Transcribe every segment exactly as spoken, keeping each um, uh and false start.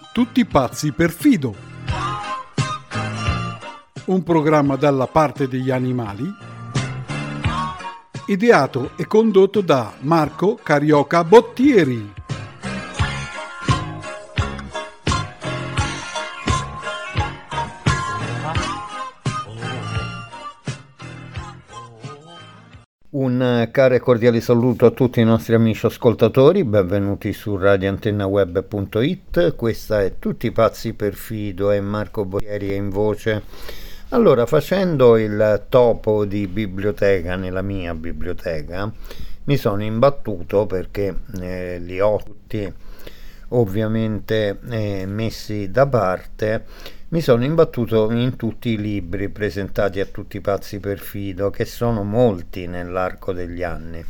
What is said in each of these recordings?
Tutti pazzi per Fido, un programma dalla parte degli animali, ideato e condotto da Marco Carioca Bottieri. Un caro e cordiale saluto a tutti i nostri amici ascoltatori, benvenuti su radio antenna web punto it. Questa è Tutti pazzi per Fido e Marco Bottieri è in voce. Allora, facendo il topo di biblioteca nella mia biblioteca, mi sono imbattuto perché eh, li ho tutti ovviamente eh, messi da parte. Mi sono imbattuto in tutti i libri presentati a Tutti pazzi per Fido, che sono molti nell'arco degli anni,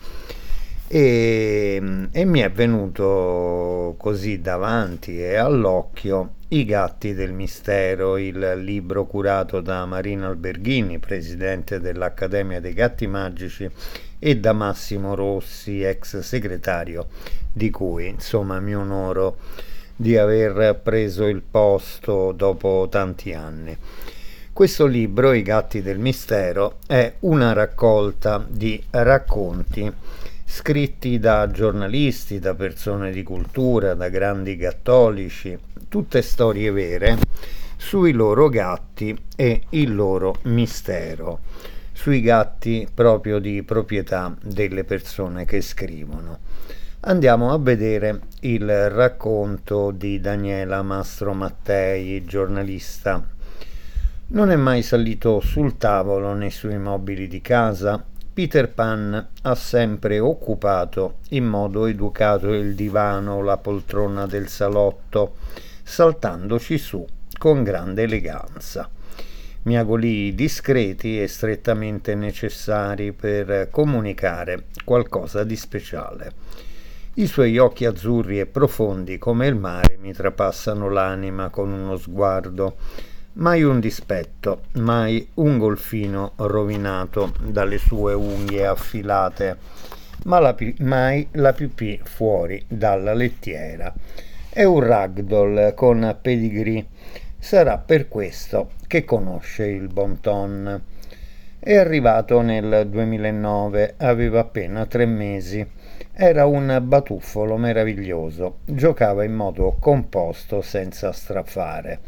e, e mi è venuto così davanti e all'occhio I Gatti del Mistero, il libro curato da Marina Alberghini, presidente dell'Accademia dei Gatti Magici, e da Massimo Rossi, ex segretario, di cui insomma mi onoro di aver preso il posto dopo tanti anni. Questo libro, I Gatti del Mistero, è una raccolta di racconti scritti da giornalisti, da persone di cultura, da grandi gattolici, tutte storie vere sui loro gatti e il loro mistero, sui gatti proprio di proprietà delle persone che scrivono. Andiamo a vedere il racconto di Daniela Mastro Mattei, giornalista. Non è mai salito sul tavolo né sui mobili di casa. Peter Pan ha sempre occupato in modo educato il divano o la poltrona del salotto, saltandoci su con grande eleganza. Miagolii discreti e strettamente necessari per comunicare qualcosa di speciale. I suoi occhi azzurri e profondi come il mare mi trapassano l'anima con uno sguardo. Mai un dispetto, mai un golfino rovinato dalle sue unghie affilate, ma la pi- mai la pipì fuori dalla lettiera. È un ragdoll con pedigree. Sarà per questo che conosce il bon ton. È arrivato nel duemilanove, aveva appena tre mesi. Era un batuffolo meraviglioso, giocava in modo composto senza strafare,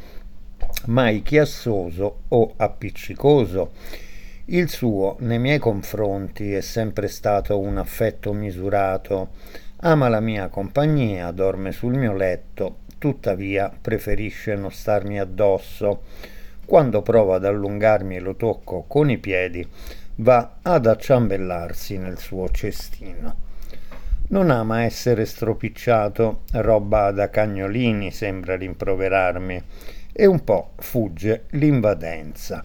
mai chiassoso o appiccicoso. Il suo nei miei confronti è sempre stato un affetto misurato. Ama la mia compagnia, dorme sul mio letto, tuttavia preferisce non starmi addosso. Quando provo ad allungarmi e lo tocco con i piedi, va ad acciambellarsi nel suo cestino. Non ama essere stropicciato, roba da cagnolini, sembra rimproverarmi, e un po' fugge l'invadenza.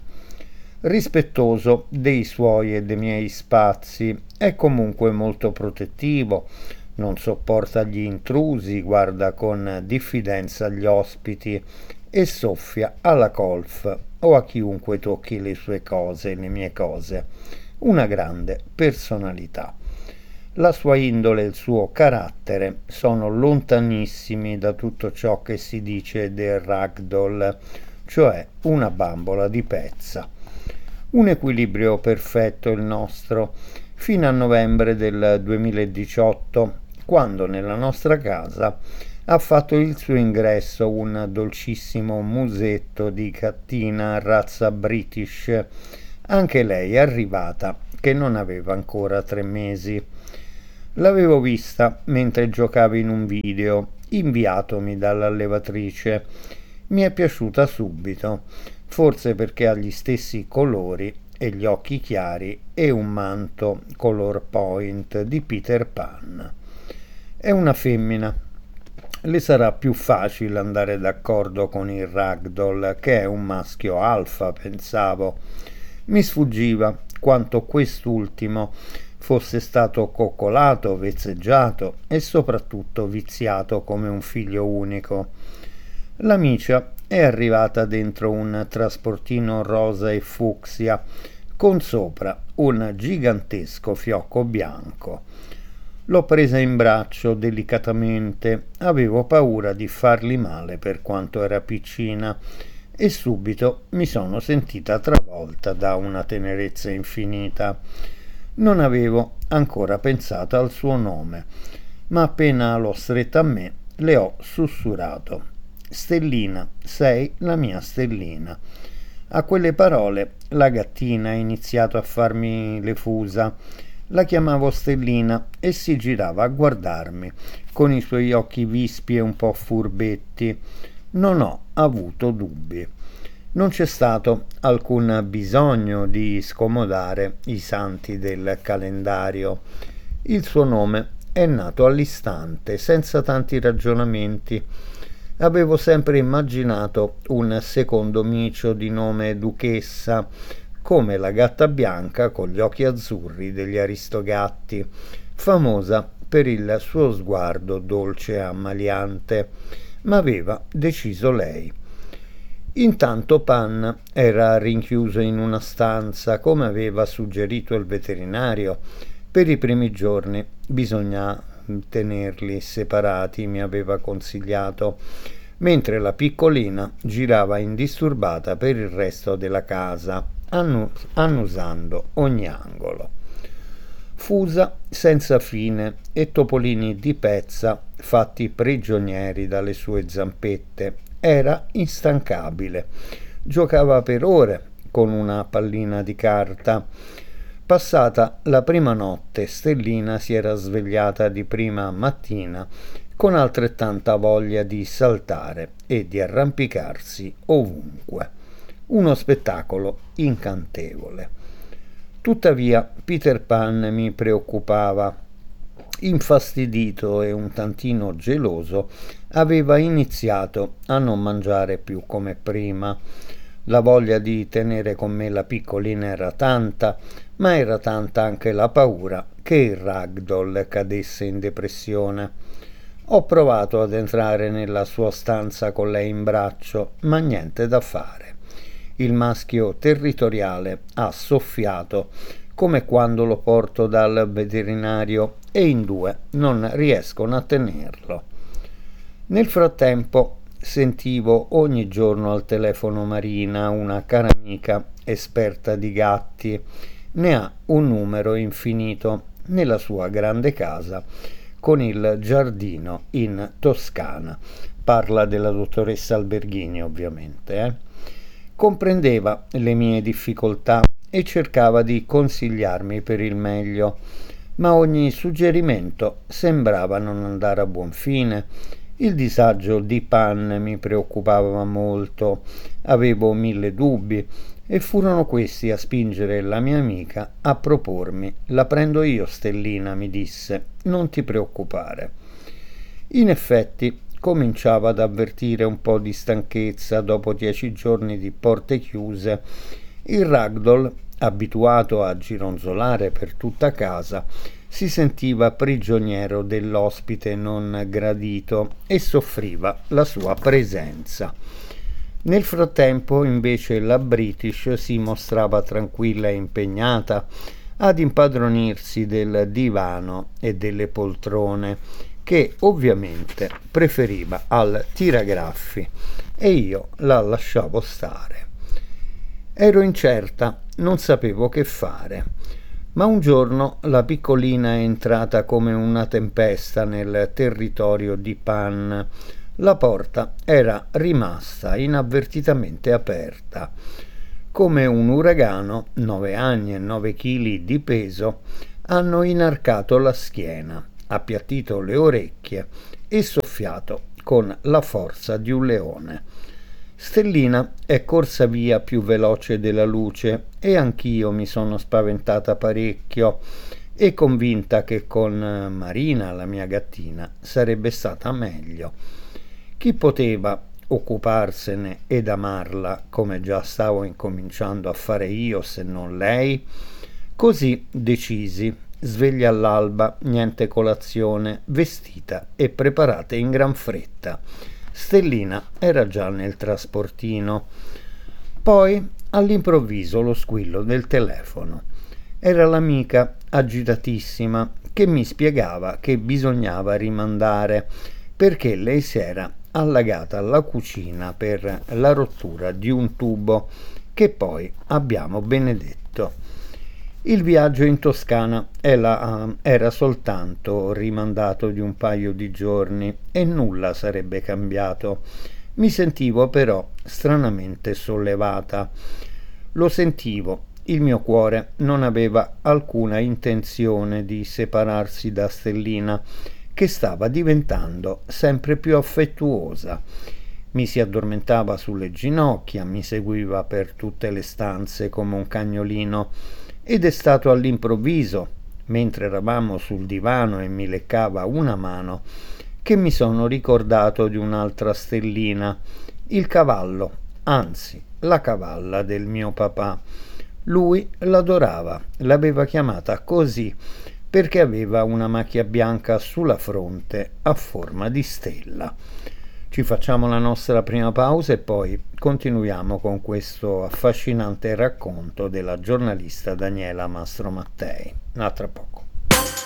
Rispettoso dei suoi e dei miei spazi, è comunque molto protettivo, non sopporta gli intrusi, guarda con diffidenza gli ospiti e soffia alla colf o a chiunque tocchi le sue cose, le mie cose. Una grande personalità. La sua indole e il suo carattere sono lontanissimi da tutto ciò che si dice del ragdoll, cioè una bambola di pezza. Un equilibrio perfetto il nostro, fino a novembre del duemiladiciotto, quando nella nostra casa ha fatto il suo ingresso un dolcissimo musetto di gattina razza British, anche lei arrivata che non aveva ancora tre mesi. L'avevo vista mentre giocavo in un video inviatomi dall'allevatrice. Mi è piaciuta subito, forse perché ha gli stessi colori e gli occhi chiari e un manto color point di Peter Pan. È una femmina. Le sarà più facile andare d'accordo con il ragdoll, che è un maschio alfa, pensavo. Mi sfuggiva quanto quest'ultimo fosse stato coccolato, vezzeggiato e soprattutto viziato come un figlio unico. La micia è arrivata dentro un trasportino rosa e fucsia, con sopra un gigantesco fiocco bianco. L'ho presa in braccio delicatamente, avevo paura di fargli male per quanto era piccina e subito mi sono sentita travolta da una tenerezza infinita. Non avevo ancora pensato al suo nome, ma appena l'ho stretta a me le ho sussurrato: Stellina, sei la mia Stellina. A quelle parole la gattina ha iniziato a farmi le fusa. La chiamavo Stellina e si girava a guardarmi con i suoi occhi vispi e un po' furbetti. Non ho avuto dubbi. Non c'è stato alcun bisogno di scomodare i santi del calendario. Il suo nome è nato all'istante, senza tanti ragionamenti. Avevo sempre immaginato un secondo micio di nome Duchessa, come la gatta bianca con gli occhi azzurri degli Aristogatti, famosa per il suo sguardo dolce e ammaliante, ma aveva deciso lei. Intanto Pan era rinchiuso in una stanza, come aveva suggerito il veterinario. Per i primi giorni bisogna tenerli separati, mi aveva consigliato, mentre la piccolina girava indisturbata per il resto della casa, annusando ogni angolo. Fusa senza fine e topolini di pezza fatti prigionieri dalle sue zampette. Era instancabile. Giocava per ore con una pallina di carta. Passata la prima notte, Stellina si era svegliata di prima mattina con altrettanta voglia di saltare e di arrampicarsi ovunque. Uno spettacolo incantevole. Tuttavia Peter Pan mi preoccupava. Infastidito e un tantino geloso, aveva iniziato a non mangiare più come prima. La voglia di tenere con me la piccolina era tanta, ma era tanta anche la paura che il ragdoll cadesse in depressione. Ho provato ad entrare nella sua stanza con lei in braccio, ma niente da fare. Il maschio territoriale ha soffiato, come quando lo porto dal veterinario, e in due non riescono a tenerlo. Nel frattempo sentivo ogni giorno al telefono Marina, una cara amica esperta di gatti. Ne ha un numero infinito nella sua grande casa con il giardino in Toscana. Parla della dottoressa Alberghini, ovviamente. Eh? Comprendeva le mie difficoltà e cercava di consigliarmi per il meglio, ma ogni suggerimento sembrava non andare a buon fine. Il disagio di Pan mi preoccupava molto, avevo mille dubbi e furono questi a spingere la mia amica a propormi: la prendo io Stellina, mi disse, non ti preoccupare. In effetti cominciava ad avvertire un po' di stanchezza dopo dieci giorni di porte chiuse. Il ragdoll, abituato a gironzolare per tutta casa, si sentiva prigioniero dell'ospite non gradito e soffriva la sua presenza. Nel frattempo, invece, la British si mostrava tranquilla e impegnata ad impadronirsi del divano e delle poltrone, che ovviamente preferiva al tiragraffi, e io la lasciavo stare. Ero incerta, non sapevo che fare, ma un giorno la piccolina è entrata come una tempesta nel territorio di Pan. La porta era rimasta inavvertitamente aperta. Come un uragano, nove anni e nove chili di peso hanno inarcato la schiena, appiattito le orecchie e soffiato con la forza di un leone. Stellina è corsa via più veloce della luce e anch'io mi sono spaventata parecchio e convinta che con Marina, la mia gattina, sarebbe stata meglio. Chi poteva occuparsene ed amarla come già stavo incominciando a fare io, se non lei? Così decisi, sveglia all'alba, niente colazione, vestita e preparata in gran fretta. Stellina era già nel trasportino. Poi all'improvviso lo squillo del telefono. Era l'amica agitatissima che mi spiegava che bisognava rimandare perché lei si era allagata alla cucina per la rottura di un tubo che poi abbiamo benedetto. Il viaggio in Toscana era soltanto rimandato di un paio di giorni e nulla sarebbe cambiato. Mi sentivo però stranamente sollevata. Lo sentivo, il mio cuore non aveva alcuna intenzione di separarsi da Stellina, che stava diventando sempre più affettuosa. Mi si addormentava sulle ginocchia, mi seguiva per tutte le stanze come un cagnolino, ed è stato all'improvviso, mentre eravamo sul divano e mi leccava una mano, che mi sono ricordato di un'altra Stellina, il cavallo, anzi la cavalla del mio papà. Lui l'adorava, l'aveva chiamata così perché aveva una macchia bianca sulla fronte a forma di stella. Ci facciamo la nostra prima pausa e poi continuiamo con questo affascinante racconto della giornalista Daniela Mastromattei. A tra poco.